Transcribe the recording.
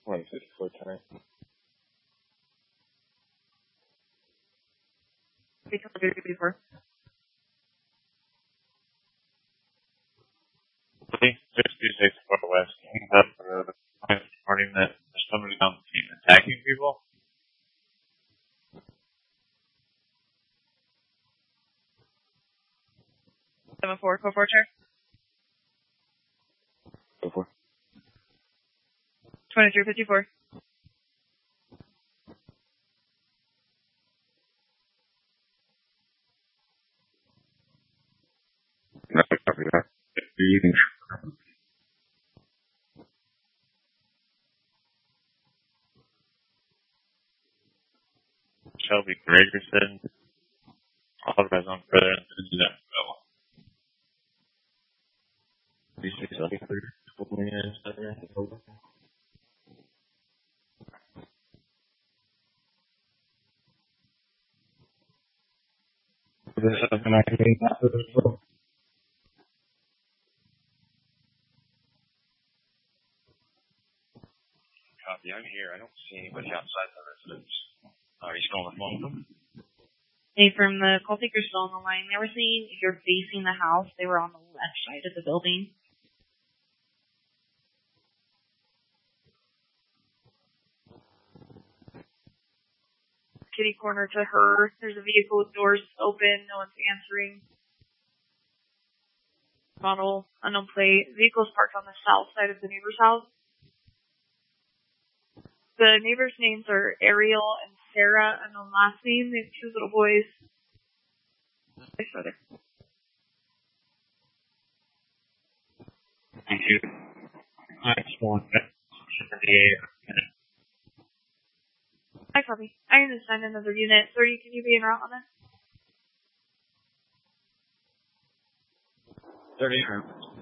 154 tonight. Before. Police 66 West Kings up Road reporting that there's somebody on the team attacking people. Code 4 chair. Go for 2354. Copy that. Breathing. Shelby Gregerson. Authorized on further incident. Over. There's something I can make after this room. Copy, I'm here. I don't see anybody outside the residence. Are you still on the phone with them? Hey, from the call takers still on the line, they were saying if you're facing the house, they were on the left side of the building. Kitty corner to her. There's a vehicle with doors open. No one's answering. Model, unknown plate. Vehicle's parked on the south side of the neighbor's house. The neighbors' names are Ariel and Sarah, unknown last name. They have 2 little boys. Nice weather. Thank you. Next one. Hi, copy. I need to send another unit. 30, can you be en route on that? 30.